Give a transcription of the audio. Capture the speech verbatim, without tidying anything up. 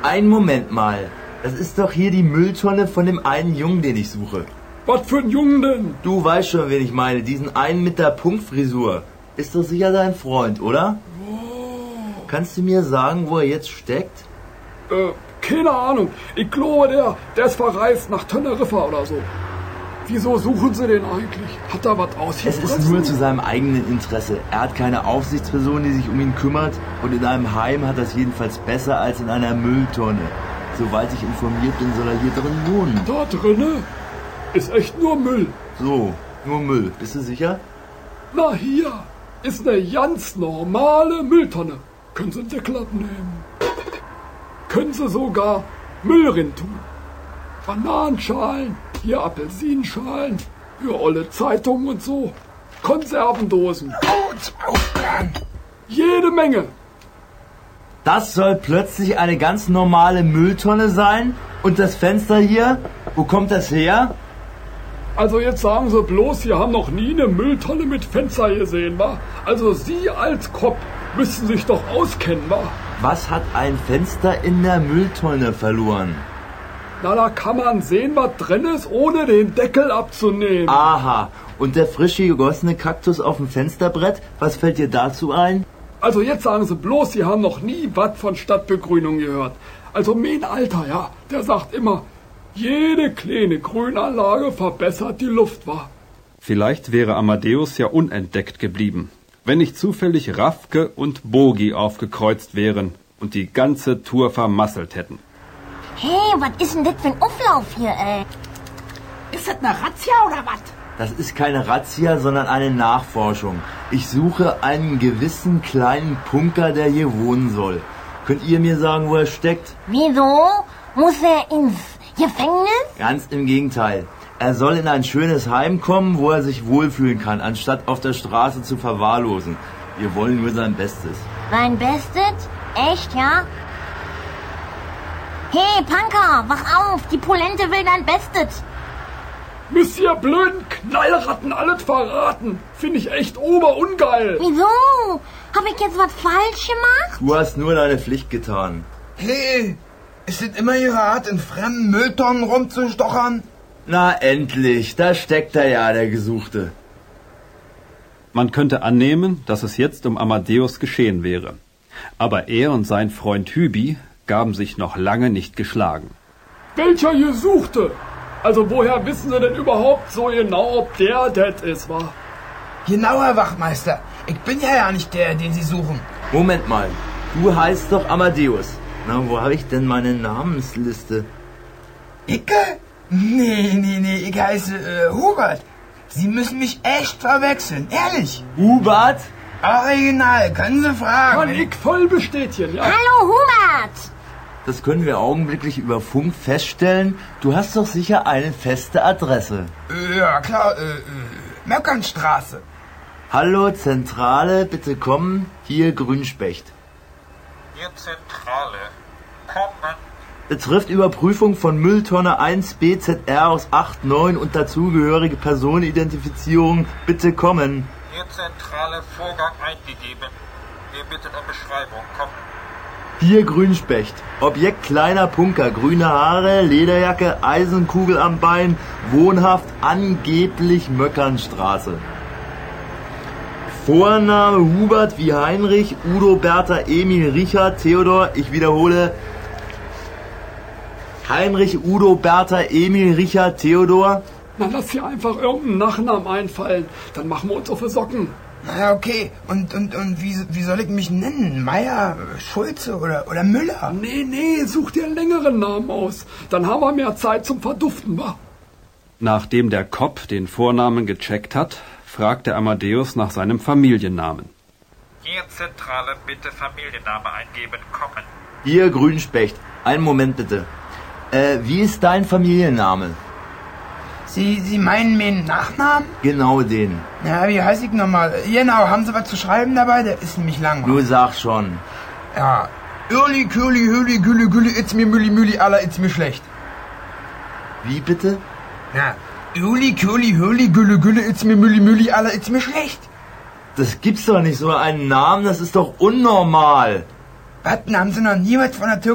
Einen Moment mal. Das ist doch hier die Mülltonne von dem einen Jungen, den ich suche. Was für ein Jungen denn? Du weißt schon, wen ich meine. Diesen einen mit der Punktfrisur. Ist doch sicher dein Freund, oder? Oh. Kannst du mir sagen, wo er jetzt steckt? Äh, keine Ahnung. Ich glaube, der, der ist verreist nach Teneriffa oder so. Wieso suchen Sie den eigentlich? Hat er was ausgefressen? Es ist nur zu seinem eigenen Interesse. Er hat keine Aufsichtsperson, die sich um ihn kümmert. Und in einem Heim hat er es jedenfalls besser als in einer Mülltonne. Soweit ich informiert bin, soll er hier drin wohnen. Da drinnen ist echt nur Müll. So, nur Müll. Bist du sicher? Na hier ist eine ganz normale Mülltonne. Können Sie einen Deckel abnehmen. Können Sie sogar Müll rein tun. Bananenschalen, hier Apfelsinenschalen, hier olle Zeitungen und so. Konservendosen. Jede Menge. Das soll plötzlich eine ganz normale Mülltonne sein? Und das Fenster hier? Wo kommt das her? Also jetzt sagen Sie bloß, Sie haben noch nie eine Mülltonne mit Fenster gesehen, wa? Also Sie als Kopf müssen sich doch auskennen, wa? Was hat ein Fenster in der Mülltonne verloren? Na, da kann man sehen, was drin ist, ohne den Deckel abzunehmen. Aha, und der frisch gegossene Kaktus auf dem Fensterbrett? Was fällt dir dazu ein? Also jetzt sagen Sie bloß, Sie haben noch nie was von Stadtbegrünung gehört. Also mein Alter, ja, der sagt immer, jede kleine Grünanlage verbessert die Luft, wa? Vielleicht wäre Amadeus ja unentdeckt geblieben, wenn nicht zufällig Rafke und Bogi aufgekreuzt wären und die ganze Tour vermasselt hätten. Hey, was ist denn das für ein Auflauf hier, ey? Ist das eine Razzia oder was? Das ist keine Razzia, sondern eine Nachforschung. Ich suche einen gewissen kleinen Punker, der hier wohnen soll. Könnt ihr mir sagen, wo er steckt? Wieso? Muss er ins Gefängnis? Ganz im Gegenteil. Er soll in ein schönes Heim kommen, wo er sich wohlfühlen kann, anstatt auf der Straße zu verwahrlosen. Wir wollen nur sein Bestes. Sein Bestes? Echt, ja? Hey, Punker, wach auf! Die Polente will dein Bestes! Müsst ihr blöden Knallratten alles verraten? Finde ich echt oberungeil. Wieso? Hab ich jetzt was falsch gemacht? Du hast nur deine Pflicht getan. Hey, ist es immer Ihre Art, in fremden Mülltonnen rumzustochern? Na endlich, da steckt er ja, der Gesuchte. Man könnte annehmen, dass es jetzt um Amadeus geschehen wäre. Aber er und sein Freund Hübi gaben sich noch lange nicht geschlagen. Welcher Gesuchte? Also woher wissen Sie denn überhaupt so genau, ob der das ist, wa? Genau, Herr Wachtmeister. Ich bin ja ja nicht der, den Sie suchen. Moment mal, du heißt doch Amadeus. Na, wo habe ich denn meine Namensliste? Icke? Nee, nee, nee, ich heiße äh, Hubert. Sie müssen mich echt verwechseln, ehrlich. Hubert? Original, können Sie fragen. Kann ich voll bestätigen, ja. Hallo, Hubert! Das können wir augenblicklich über Funk feststellen. Du hast doch sicher eine feste Adresse. Äh, ja, klar, äh, äh, Möckernstraße. Hallo, Zentrale, bitte kommen. Hier Grünspecht. Hier Zentrale. Kommen. Betrifft Überprüfung von Mülltonne eins B Z R aus acht neun und dazugehörige Personenidentifizierung. Bitte kommen. Hier Zentrale, Vorgang eingegeben. Wir bitten um Beschreibung. Kommen. Hier Grünspecht. Objekt kleiner Punker. Grüne Haare, Lederjacke, Eisenkugel am Bein. Wohnhaft angeblich Möckernstraße. Vorname Hubert wie Heinrich, Udo, Bertha, Emil, Richard, Theodor. Ich wiederhole. Heinrich, Udo, Bertha, Emil, Richard, Theodor. Na, lass hier einfach irgendeinen Nachnamen einfallen. Dann machen wir uns auf die Socken. Na okay, und, und, und wie, wie soll ich mich nennen? Meier, Schulze oder, oder Müller? Nee, nee, such dir einen längeren Namen aus. Dann haben wir mehr Zeit zum Verduften, wa? Nachdem der Kopf den Vornamen gecheckt hat, fragte Amadeus nach seinem Familiennamen. Hier Zentrale, bitte Familienname eingeben. Kommen. Hier Grünspecht. Einen Moment bitte. Äh, wie ist dein Familienname? Sie, Sie meinen meinen Nachnamen? Genau den. Ja, wie heißt ich nochmal? Genau, haben Sie was zu schreiben dabei? Der ist nämlich lang. Du sag schon. Ja. Irli, Kürli, Hüli, Gülle, Gülle, itz mir, Mülli, Mülli, aller, itz mir schlecht. Wie bitte? Na, Irli, Kürli, Hüli, Gülle, Gülle, itz mir, Mülli, Mülli, aller, itz mir schlecht. Das gibt's doch nicht, so einen Namen, das ist doch unnormal. Was, haben Sie noch nie was von der Türkei